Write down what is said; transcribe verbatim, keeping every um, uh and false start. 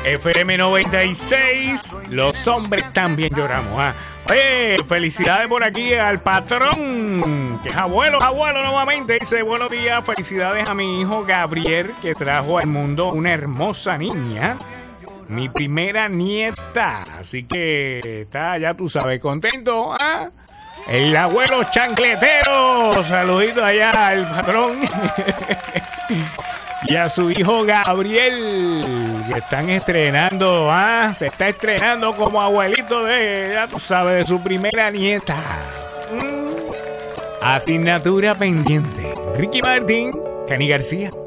F M noventa y seis, los hombres también lloramos. ¿Ah? Oye, felicidades por aquí al patrón, que es abuelo, abuelo nuevamente. Dice, buenos días, felicidades a mi hijo Gabriel, que trajo al mundo una hermosa niña, mi primera nieta. Así que está, ya tú sabes, contento. ¿Ah? El abuelo chancletero, saludito allá al patrón. Y a su hijo Gabriel, que están estrenando, ¿ah? Se está estrenando como abuelito de, ya tú sabes, de su primera nieta. Mm. Asignatura pendiente. Ricky Martin, Cani García.